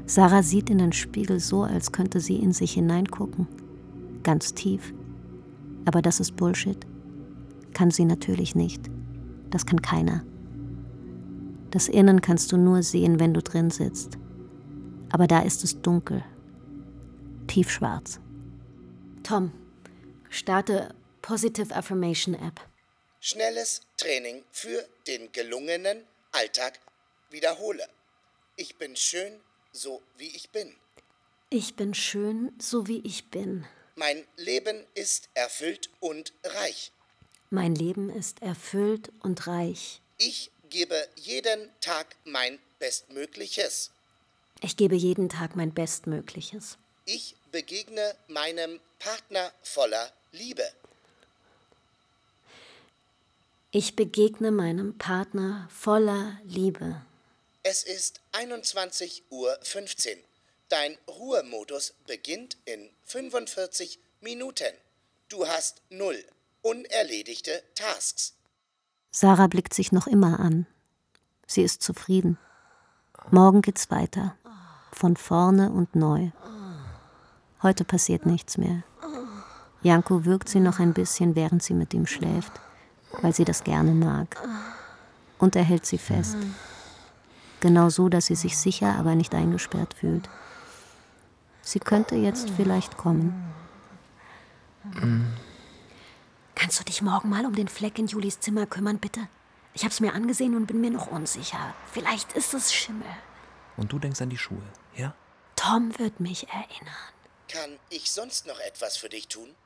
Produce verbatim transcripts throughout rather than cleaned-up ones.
Sarah sieht in den Spiegel so, als könnte sie in sich hineingucken. Ganz tief. Aber das ist Bullshit. Kann sie natürlich nicht. Das kann keiner. Das Innen kannst du nur sehen, wenn du drin sitzt. Aber da ist es dunkel. Tiefschwarz. Tom, starte Positive Affirmation App. Schnelles Training für den gelungenen Alltag. Wiederhole. Ich bin schön, so wie ich bin. Ich bin schön, so wie ich bin. Mein Leben ist erfüllt und reich. Mein Leben ist erfüllt und reich. Ich gebe jeden Tag mein Bestmögliches. Ich gebe jeden Tag mein Bestmögliches. Ich begegne meinem Partner voller Liebe. Ich begegne meinem Partner voller Liebe. Es ist einundzwanzig Uhr fünfzehn. Dein Ruhemodus beginnt in fünfundvierzig Minuten. Du hast null unerledigte Tasks. Sarah blickt sich noch immer an. Sie ist zufrieden. Morgen geht's weiter. Von vorne und neu. Heute passiert nichts mehr. Janko würgt sie noch ein bisschen, während sie mit ihm schläft, weil sie das gerne mag. Und er hält sie fest. Genau so, dass sie sich sicher, aber nicht eingesperrt fühlt. Sie könnte jetzt vielleicht kommen. Kannst du dich morgen mal um den Fleck in Julis Zimmer kümmern, bitte? Ich hab's mir angesehen und bin mir noch unsicher. Vielleicht ist es Schimmel. Und du denkst an die Schuhe, ja? Tom wird mich erinnern. Kann ich sonst noch etwas für dich tun?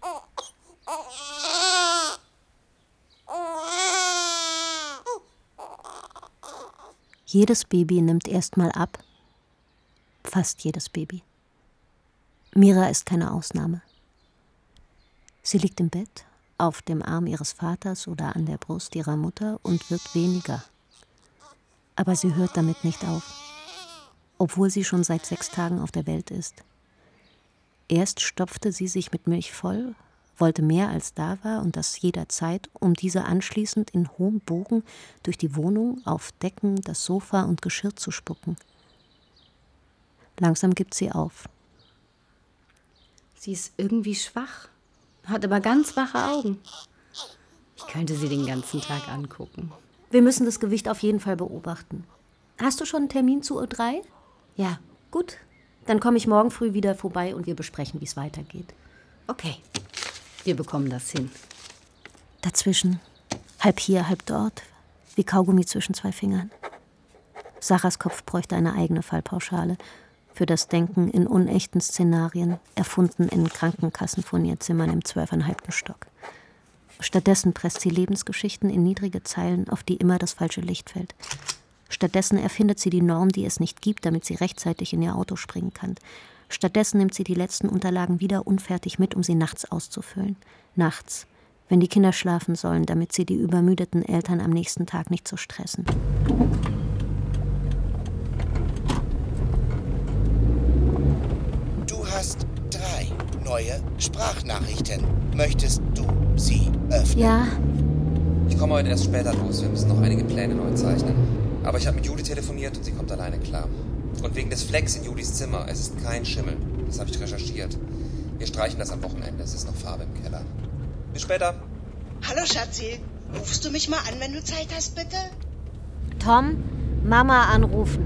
Jedes Baby nimmt erstmal ab. Fast jedes Baby. Mira ist keine Ausnahme. Sie liegt im Bett, auf dem Arm ihres Vaters oder an der Brust ihrer Mutter und wird weniger. Aber sie hört damit nicht auf, obwohl sie schon seit sechs Tagen auf der Welt ist. Erst stopfte sie sich mit Milch voll, wollte mehr als da war und das jederzeit, um diese anschließend in hohem Bogen durch die Wohnung, auf Decken, das Sofa und Geschirr zu spucken. Langsam gibt sie auf. Sie ist irgendwie schwach, hat aber ganz wache Augen. Ich könnte sie den ganzen Tag angucken. Wir müssen das Gewicht auf jeden Fall beobachten. Hast du schon einen Termin zu Uhr drei? Ja. Gut, dann komme ich morgen früh wieder vorbei und wir besprechen, wie es weitergeht. Okay, wir bekommen das hin. Dazwischen, halb hier, halb dort, wie Kaugummi zwischen zwei Fingern. Sarahs Kopf bräuchte eine eigene Fallpauschale für das Denken in unechten Szenarien, erfunden in Krankenkassenfurnierzimmern im zwölfeinhalbten Stock. Stattdessen presst sie Lebensgeschichten in niedrige Zeilen, auf die immer das falsche Licht fällt. Stattdessen erfindet sie die Norm, die es nicht gibt, damit sie rechtzeitig in ihr Auto springen kann. Stattdessen nimmt sie die letzten Unterlagen wieder unfertig mit, um sie nachts auszufüllen. Nachts, wenn die Kinder schlafen sollen, damit sie die übermüdeten Eltern am nächsten Tag nicht so stressen. Du hast drei neue Sprachnachrichten. Möchtest du sie öffnen? Ja. Ich komme heute erst später los. Wir müssen noch einige Pläne neu zeichnen. Aber ich habe mit Juli telefoniert und sie kommt alleine klar. Und wegen des Flecks in Julis Zimmer. Es ist kein Schimmel. Das habe ich recherchiert. Wir streichen das am Wochenende. Es ist noch Farbe im Keller. Bis später. Hallo Schatzi. Rufst du mich mal an, wenn du Zeit hast, bitte? Tom, Mama anrufen.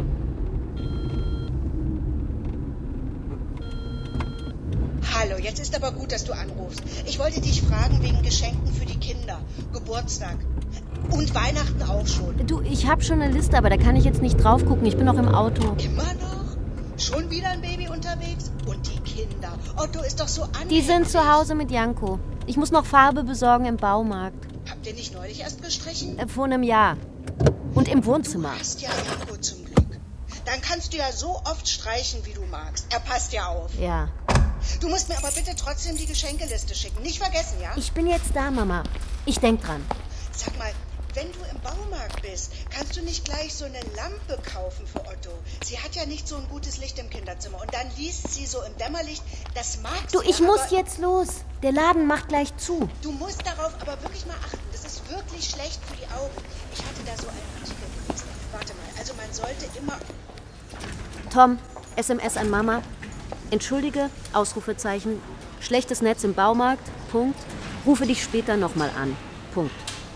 Hallo, jetzt ist aber gut, dass du anrufst. Ich wollte dich fragen wegen Geschenken für die Kinder. Geburtstag. Und Weihnachten auch schon. Du, ich habe schon eine Liste, aber da kann ich jetzt nicht drauf gucken. Ich bin noch im Auto. Immer noch? Schon wieder ein Baby unterwegs? Und die Kinder. Otto ist doch so anhänglich. Die sind zu Hause mit Janko. Ich muss noch Farbe besorgen im Baumarkt. Habt ihr nicht neulich erst gestrichen? Äh, vor einem Jahr. Und im Wohnzimmer. Du hast ja Janko zum Glück. Dann kannst du ja so oft streichen, wie du magst. Er passt ja auf. Ja. Du musst mir aber bitte trotzdem die Geschenkeliste schicken. Nicht vergessen, ja? Ich bin jetzt da, Mama. Ich denk dran. Sag mal, wenn du im Baumarkt bist, kannst du nicht gleich so eine Lampe kaufen für Otto? Sie hat ja nicht so ein gutes Licht im Kinderzimmer. Und dann liest sie so im Dämmerlicht. Das mag sie. Du, ich ja, muss jetzt los. Der Laden macht gleich zu. Du musst darauf aber wirklich mal achten. Das ist wirklich schlecht für die Augen. Ich hatte da so einen Artikel gelesen. Warte mal, also man sollte immer... Tom, S M S an Mama. Entschuldige, Ausrufezeichen. Schlechtes Netz im Baumarkt. Punkt. Rufe dich später nochmal an. Punkt.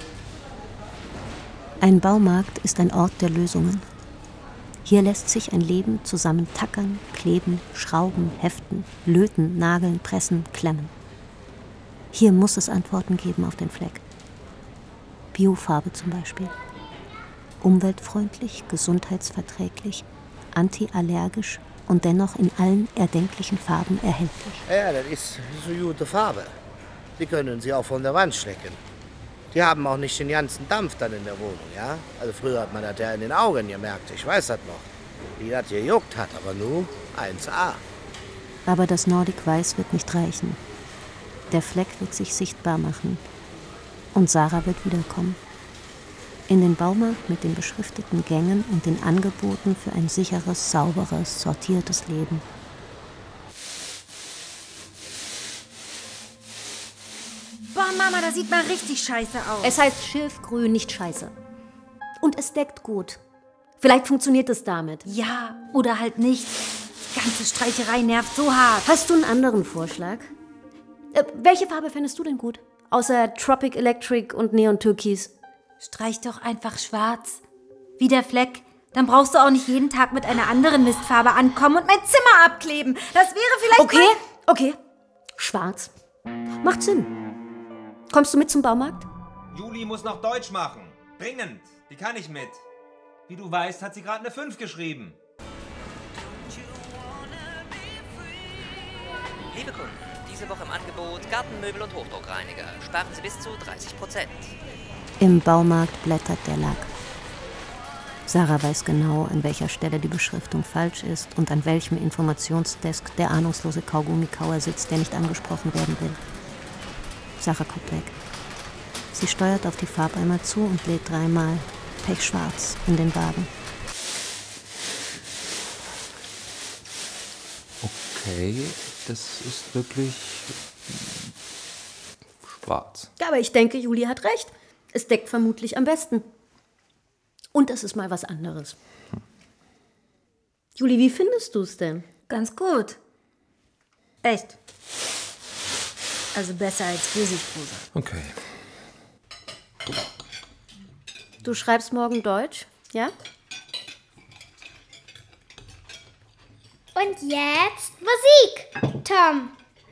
Ein Baumarkt ist ein Ort der Lösungen. Hier lässt sich ein Leben zusammen tackern, kleben, schrauben, heften, löten, nageln, pressen, klemmen. Hier muss es Antworten geben auf den Fleck. Biofarbe zum Beispiel. Umweltfreundlich, gesundheitsverträglich, antiallergisch und dennoch in allen erdenklichen Farben erhältlich. Ja, das ist so gute Farbe. Die können Sie auch von der Wand schlecken. Die haben auch nicht den ganzen Dampf dann in der Wohnung, ja? Also früher hat man das ja in den Augen gemerkt, ich weiß das noch. Wie das gejuckt hat, aber nur eins A. Aber das Nordic Weiß wird nicht reichen. Der Fleck wird sich sichtbar machen. Und Sarah wird wiederkommen. In den Baumarkt mit den beschrifteten Gängen und den Angeboten für ein sicheres, sauberes, sortiertes Leben. Boah, Mama, das sieht mal richtig scheiße aus. Es heißt Schilfgrün, nicht Scheiße. Und es deckt gut. Vielleicht funktioniert es damit. Ja, oder halt nicht. Die ganze Streicherei nervt so hart. Hast du einen anderen Vorschlag? Äh, welche Farbe fändest du denn gut? Außer Tropic Electric und Neon Türkis. Streich doch einfach schwarz. Wie der Fleck. Dann brauchst du auch nicht jeden Tag mit einer anderen Mistfarbe ankommen und mein Zimmer abkleben. Das wäre vielleicht... Okay, okay. Schwarz. Macht Sinn. Kommst du mit zum Baumarkt? Juli muss noch Deutsch machen. Dringend. Die kann ich mit. Wie du weißt, hat sie gerade eine fünf geschrieben. Liebe Kunden, diese Woche im Angebot Gartenmöbel und Hochdruckreiniger. Sparen Sie bis zu dreißig Prozent. Im Baumarkt blättert der Lack. Sarah weiß genau, an welcher Stelle die Beschriftung falsch ist und an welchem Informationsdesk der ahnungslose Kaugummikauer sitzt, der nicht angesprochen werden will. Sarah guckt weg. Sie steuert auf die Farbeimer zu und lädt dreimal pechschwarz in den Wagen. Okay, das ist wirklich schwarz. Ja, aber ich denke, Juli hat recht. Es deckt vermutlich am besten. Und es ist mal was anderes. Hm. Juli, wie findest du es denn? Ganz gut. Echt. Also besser als Pfirsichrosa. Okay. Du schreibst morgen Deutsch, ja? Und jetzt Musik, Tom.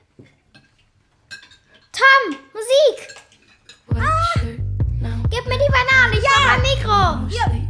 Tom, Musik. Ah, gib mir die Banane, ich brauche ein Mikro. Ja.